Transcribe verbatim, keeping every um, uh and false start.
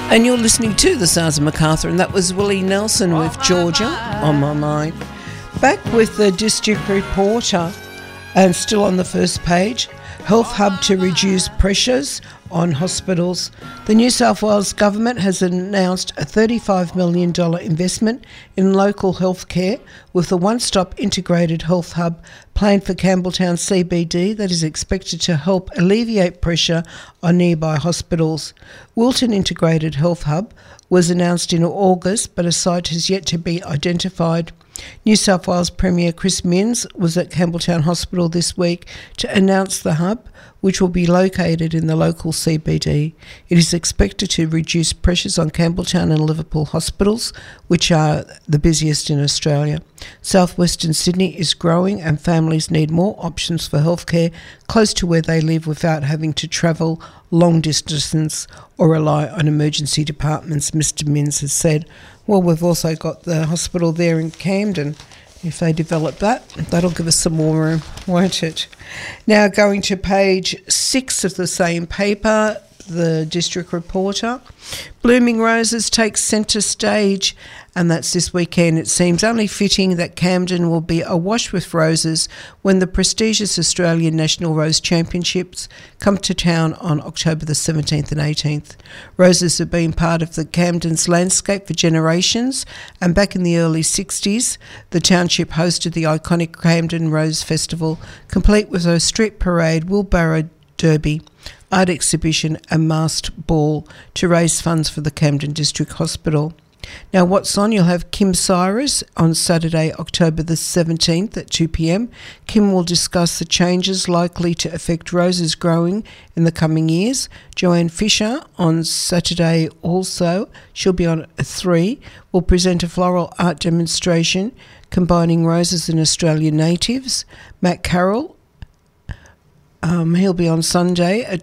And you're listening to The Sounds of Macarthur, and that was Willie Nelson with Georgia on My Mind. Back with the district reporter, and still on the first page, Health Hub to reduce pressures on hospitals. The New South Wales Government has announced a thirty-five million dollars investment in local health care with a one-stop integrated health hub planned for Campbelltown C B D that is expected to help alleviate pressure on nearby hospitals. Wilton Integrated Health Hub was announced in August, but a site has yet to be identified. New South Wales Premier Chris Minns was at Campbelltown Hospital this week to announce the hub, which will be located in the local C B D. It is expected to reduce pressures on Campbelltown and Liverpool hospitals, which are the busiest in Australia. South Western Sydney is growing and families need more options for healthcare close to where they live without having to travel long distances or rely on emergency departments, Mister Minns has said. Well, we've also got the hospital there in Camden. If they develop that, that'll give us some more room, won't it? Now going to page six of the same paper, the district reporter. Blooming Roses takes centre stage, and that's this weekend. It seems only fitting that Camden will be awash with roses when the prestigious Australian National Rose Championships come to town on October the seventeenth and eighteenth. Roses have been part of the Camden's landscape for generations, and back in the early sixties, the township hosted the iconic Camden Rose Festival, complete with a street parade, wheelbarrow derby, art exhibition and masked ball to raise funds for the Camden District Hospital. Now, what's on? You'll have Kim Cyrus on Saturday, October the seventeenth at two p.m. Kim will discuss the changes likely to affect roses growing in the coming years. Joanne Fisher on Saturday also, she'll be on at three, will present a floral art demonstration combining roses and Australian natives. Matt Carroll, Um, he'll be on Sunday at